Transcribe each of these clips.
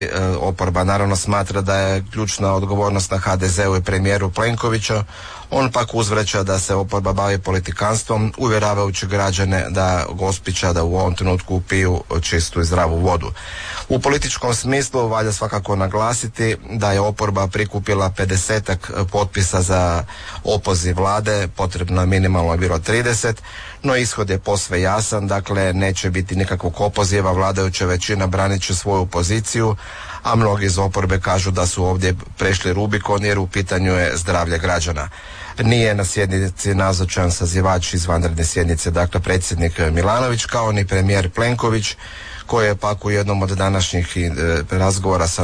Oporba naravno smatra da je ključna odgovornost na HDZ-u i premijeru Plenkoviću. On pak uzvraća da se oporba bavi politikanstvom, uvjeravajući građane da Gospića da u ovom trenutku piju čistu i zdravu vodu. U političkom smislu valja svakako naglasiti da je oporba prikupila 50-ak potpisa za opoziv vlade, potrebno je minimalno bilo 30, no ishod je posve jasan, dakle neće biti nikakvog opoziva, vladajuća većina branit će svoju poziciju, a mnogi iz oporbe kažu da su ovdje prešli Rubikon jer u pitanju je zdravlje građana. Nije na sjednici nazočan sazivač izvanredne sjednice, dakle predsjednik Milanović, kao ni premijer Plenković, koji je pak u jednom od današnjih razgovora sa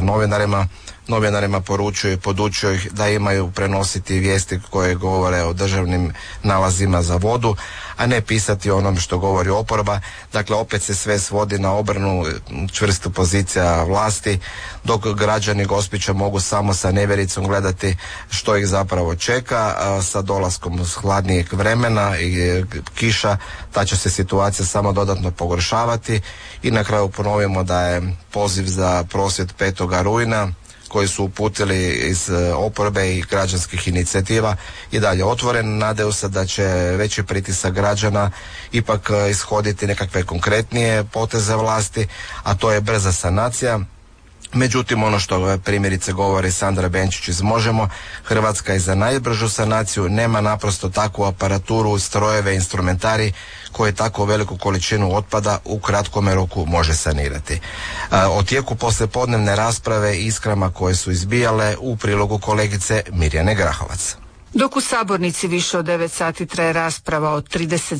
novinarima poručio i podučio ih da imaju prenositi vijesti koje govore o državnim nalazima za vodu, a ne pisati o onom što govori oporba. Dakle, opet se sve svodi na obranu čvrstu pozicija vlasti, dok građani Gospića mogu samo sa nevjericom gledati što ih zapravo čeka. Sa dolaskom hladnijeg vremena i kiša ta će se situacija samo dodatno pogoršavati. I na kraju ponovimo da je poziv za prosvjed 5. rujna koji su uputili iz oporbe i građanskih inicijativa i dalje otvoren. Nadaju se da će veći pritisak građana ipak ishoditi nekakve konkretnije poteze vlasti, a to je brza sanacija. Međutim, ono što primjerice govori Sandra Benčić iz Možemo, Hrvatska je za najbržu sanaciju, nema naprosto takvu aparaturu, strojeve, instrumentari koje tako veliku količinu otpada u kratkome roku može sanirati. O tijeku poslijepodnevne rasprave i iskrama koje su izbijale u prilogu kolegice Mirjane Grahovac. Dok u sabornici više od 9 sati traje rasprava o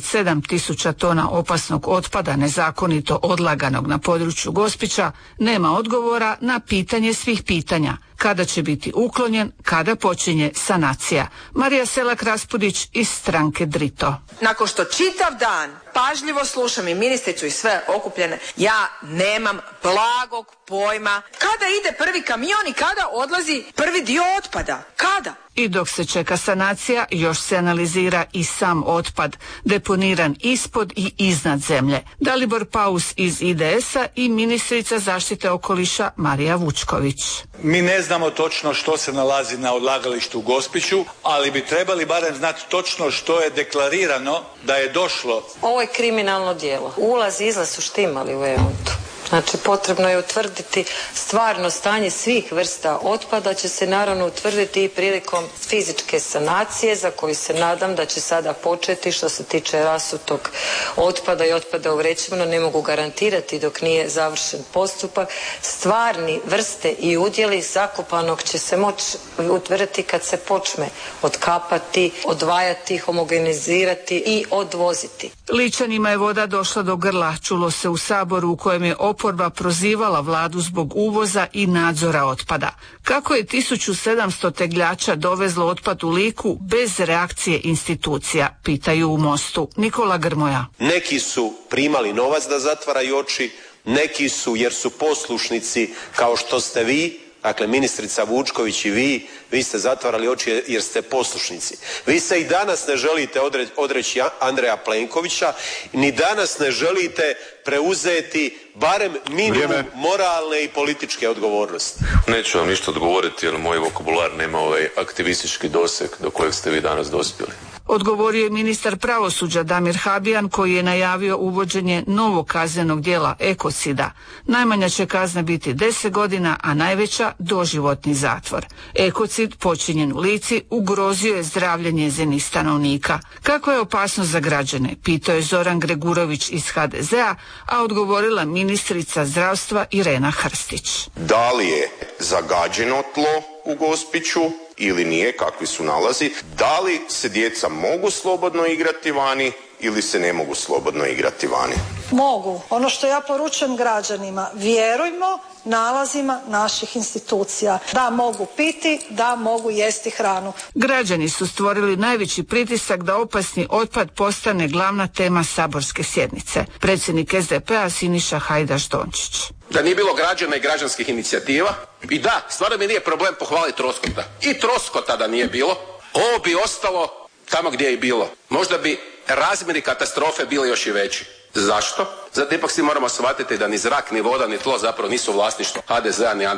37.000 tona opasnog otpada nezakonito odlaganog na području Gospića, nema odgovora na pitanje svih pitanja. Kada će biti uklonjen, kada počinje sanacija? Marija Selak-Raspudić iz stranke Drito. Nakon što čitav dan pažljivo slušam i ministricu i sve okupljene, ja nemam blagog pojma kada ide prvi kamion i kada odlazi prvi dio otpada. Kada? I dok se čeka sanacija, još se analizira i sam otpad, deponiran ispod i iznad zemlje. Dalibor Paus iz IDS-a i ministrica zaštite okoliša Marija Vučković. Mi ne znamo točno što se nalazi na odlagalištu u Gospiću, ali bi trebali barem znati točno što je deklarirano da je došlo. Ovo je kriminalno djelo. Ulaz i izlaz su štimali u EU-u. Znači, potrebno je utvrditi stvarno stanje svih vrsta otpada, će se naravno utvrditi i prilikom fizičke sanacije, za koju se nadam da će sada početi. Što se tiče rasutog otpada i otpada u vrećama, ne mogu garantirati dok nije završen postupak. Stvarni vrste i udjeli zakopanog će se moći utvrditi kad se počne otkapati, odvajati, homogenizirati i odvoziti. Ličanima je voda došla do grla, čulo se u Saboru u kojem je oporba prozivala vladu zbog uvoza i nadzora otpada. Kako je 1700 tegljača dovezlo otpad u Liku bez reakcije institucija, pitaju u Mostu. Nikola Grmoja. Neki su primali novac da zatvaraju oči, neki su jer su poslušnici kao što ste vi, dakle ministrica Vučković i vi ste zatvarali oči jer ste poslušnici. Vi se i danas ne želite odreći Andreja Plenkovića, ni danas ne želite preuzeti barem minimum moralne i političke odgovornosti. Neću vam ništa odgovoriti jer moj vokabular nema ovaj aktivistički doseg do kojeg ste vi danas dospjeli. Odgovorio je ministar pravosuđa Damir Habijan, koji je najavio uvođenje novog kaznenog djela ekocida. Najmanja će kazna biti 10 godina, a najveća doživotni zatvor. Ekocid počinjen u Lici ugrozio je zdravlje njezinih stanovnika. Kako je opasnost za građane, pitao je Zoran Gregurović iz HDZ-a, a odgovorila ministrica zdravstva Irena Hrstić. Da li je zagađeno tlo u Gospiću ili nije, kakvi su nalazi, da li se djeca mogu slobodno igrati vani ili se ne mogu slobodno igrati vani. Mogu. Ono što ja poručujem građanima, vjerujmo nalazima naših institucija. Da mogu piti, da mogu jesti hranu. Građani su stvorili najveći pritisak da opasni otpad postane glavna tema saborske sjednice. Predsjednik SDP-a Siniša Hajdaš Dončić. Da nije bilo građana i građanskih inicijativa, i da, stvarno mi nije problem pohvaliti Troskota. I Troskota da nije bilo, ovo bi ostalo tamo gdje je i bilo. Možda bi razmjeri katastrofe bili još i veći. Zašto? Zato ipak svi moramo shvatiti da ni zrak, ni voda, ni tlo zapravo nisu vlasništvo HDZ-a ni